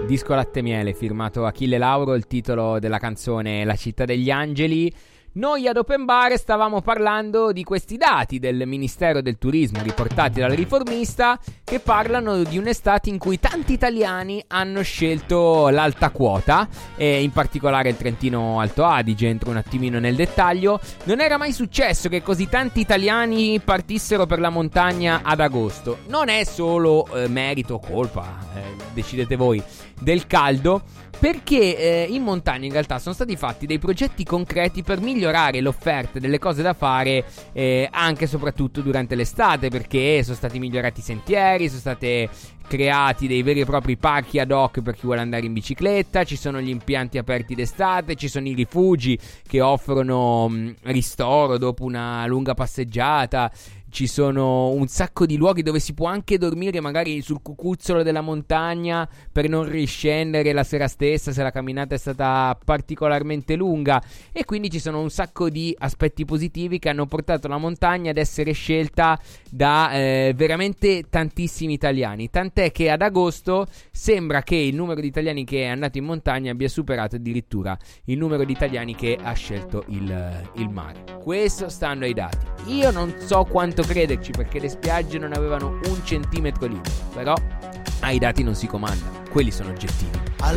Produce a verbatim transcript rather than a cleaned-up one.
Disco Latte Miele, firmato Achille Lauro, il titolo della canzone La città degli angeli. Noi ad Open Bar stavamo parlando di questi dati del Ministero del Turismo riportati dal Riformista, che parlano di un'estate in cui tanti italiani hanno scelto l'alta quota, e in particolare il Trentino Alto Adige. Entro un attimino nel dettaglio. Non era mai successo che così tanti italiani partissero per la montagna ad agosto. Non è solo eh, merito o colpa, eh, decidete voi, del caldo, perché eh, in montagna in realtà sono stati fatti dei progetti concreti per migliorare l'offerta delle cose da fare eh, anche e soprattutto durante l'estate, perché sono stati migliorati i sentieri, sono state creati dei veri e propri parchi ad hoc per chi vuole andare in bicicletta, ci sono gli impianti aperti d'estate, ci sono i rifugi che offrono mh, ristoro dopo una lunga passeggiata. Ci sono un sacco di luoghi dove si può anche dormire magari sul cucuzzolo della montagna per non riscendere la sera stessa se la camminata è stata particolarmente lunga, e quindi ci sono un sacco di aspetti positivi che hanno portato la montagna ad essere scelta da eh, veramente tantissimi italiani, tant'è che ad agosto sembra che il numero di italiani che è andato in montagna abbia superato addirittura il numero di italiani che ha scelto il, il mare. Questo stando ai dati. Io non so quanto crederci, perché le spiagge non avevano un centimetro libero, però ai dati non si comanda, quelli sono oggettivi. I